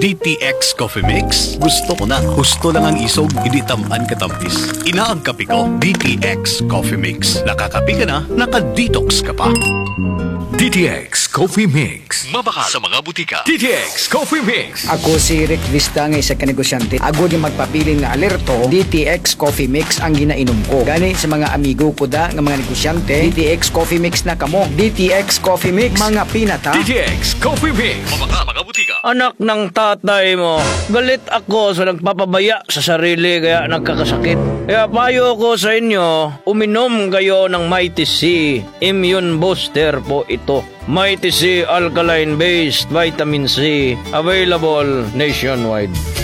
DTX Coffee Mix? Gusto ko na. Gusto lang ang isog, hindi tamaan katampis. Inaang kape ko, DTX Coffee Mix. Nakakape ka na, naka-detox ka pa. DTX Coffee Mix. Mabaka sa mga butika. DTX Coffee Mix. Ako si Rick Vista nga isa ka negosyante. Ako di magpapiling na alerto, DTX Coffee Mix ang ginainom ko. Gani sa mga amigo ko da nga mga negosyante, DTX Coffee Mix na kamo. DTX Coffee Mix, mga pinata. DTX Coffee Mix. Mabaka mga butika. Anak ng tatay mo, galit ako sa nagpapabaya sa sarili kaya nagkakasakit. Kaya payo ko sa inyo, uminom kayo ng Mighty C. Immune Booster po ito. Mighty C Alkaline Based Vitamin C. Available nationwide.